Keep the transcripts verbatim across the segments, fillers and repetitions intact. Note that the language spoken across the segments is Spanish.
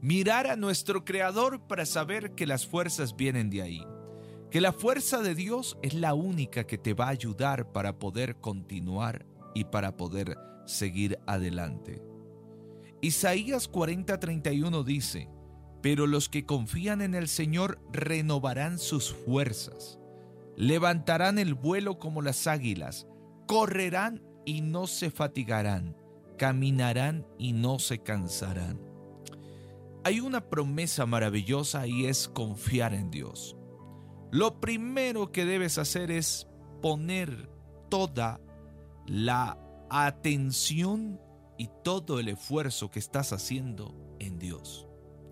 Mirar a nuestro Creador para saber que las fuerzas vienen de ahí. Que la fuerza de Dios es la única que te va a ayudar para poder continuar y para poder seguir adelante. Isaías cuarenta treinta y uno dice: pero los que confían en el Señor renovarán sus fuerzas, levantarán el vuelo como las águilas, correrán y no se fatigarán, caminarán y no se cansarán. Hay una promesa maravillosa y es confiar en Dios. Lo primero que debes hacer es poner toda la atención y todo el esfuerzo que estás haciendo en Dios.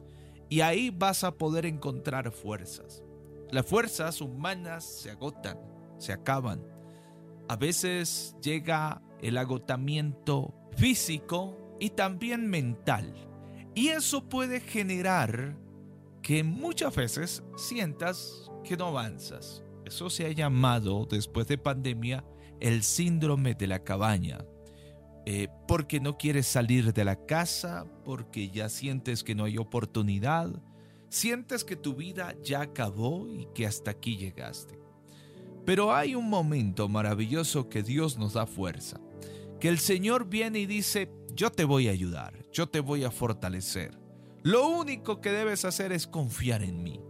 Y ahí vas a poder encontrar fuerzas. Las fuerzas humanas se agotan, se acaban. A veces llega el agotamiento físico y también mental. Y eso puede generar que muchas veces sientas que no avanzas. Eso se ha llamado, después de pandemia, el síndrome de la cabaña. Eh, porque no quieres salir de la casa, porque ya sientes que no hay oportunidad, sientes que tu vida ya acabó y que hasta aquí llegaste. Pero hay un momento maravilloso que Dios nos da fuerza, que el Señor viene y dice: yo te voy a ayudar, yo te voy a fortalecer. Lo único que debes hacer es confiar en mí,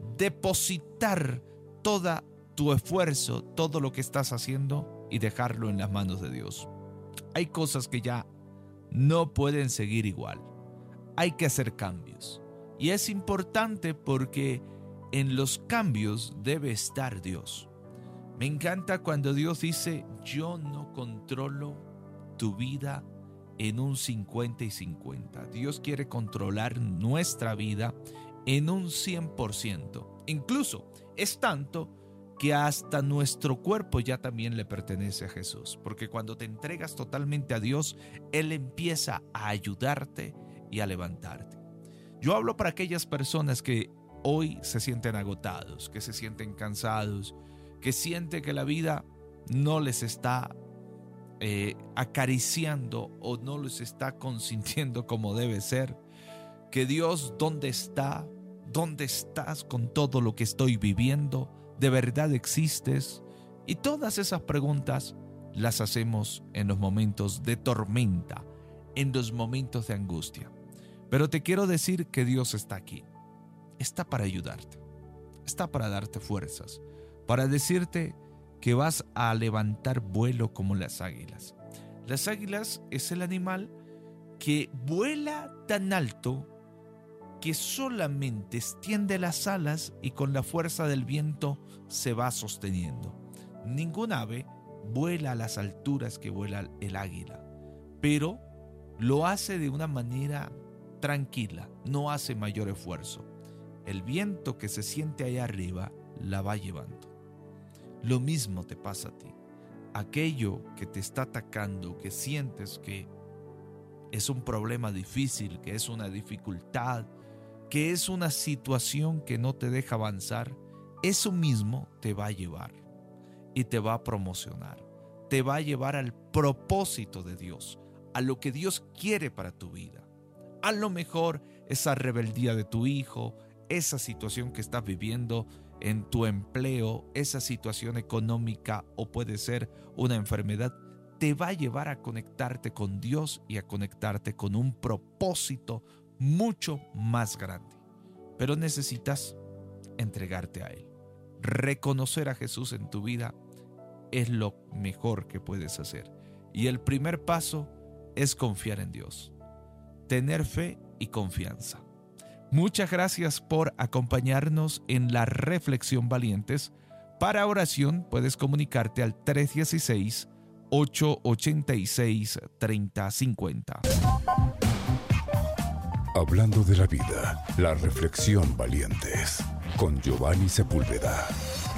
depositar todo tu esfuerzo, todo lo que estás haciendo y dejarlo en las manos de Dios. Hay cosas que ya no pueden seguir igual. Hay que hacer cambios. Y es importante porque en los cambios debe estar Dios. Me encanta cuando Dios dice: yo no controlo tu vida en un cincuenta y cincuenta. Dios quiere controlar nuestra vida en un cien por ciento. Incluso es tanto que hasta nuestro cuerpo ya también le pertenece a Jesús. Porque cuando te entregas totalmente a Dios, Él empieza a ayudarte y a levantarte. Yo hablo para aquellas personas que hoy se sienten agotados, que se sienten cansados, que sienten que la vida no les está eh, acariciando o no les está consintiendo como debe ser. Que Dios, ¿dónde está? ¿Dónde estás con todo lo que estoy viviendo? ¿De verdad existes? Y todas esas preguntas las hacemos en los momentos de tormenta, en los momentos de angustia. Pero te quiero decir que Dios está aquí. Está para ayudarte. Está para darte fuerzas. Para decirte que vas a levantar vuelo como las águilas. Las águilas es el animal que vuela tan alto que solamente extiende las alas y con la fuerza del viento se va sosteniendo. Ningún ave vuela a las alturas que vuela el águila, pero lo hace de una manera tranquila, no hace mayor esfuerzo. El viento que se siente allá arriba la va llevando. Lo mismo te pasa a ti. Aquello que te está atacando, que sientes que es un problema difícil, que es una dificultad, que es una situación que no te deja avanzar, eso mismo te va a llevar y te va a promocionar. Te va a llevar al propósito de Dios, a lo que Dios quiere para tu vida. A lo mejor esa rebeldía de tu hijo, esa situación que estás viviendo en tu empleo, esa situación económica o puede ser una enfermedad, te va a llevar a conectarte con Dios y a conectarte con un propósito mucho más grande. Pero necesitas entregarte a Él. Reconocer a Jesús en tu vida es lo mejor que puedes hacer. Y el primer paso es confiar en Dios. Tener fe y confianza. Muchas gracias por acompañarnos en la Reflexión Valientes. Para oración puedes comunicarte al tres uno seis, ocho ocho seis, tres cero cinco cero. Hablando de la vida, la Reflexión Valientes, con Giovanni Sepúlveda.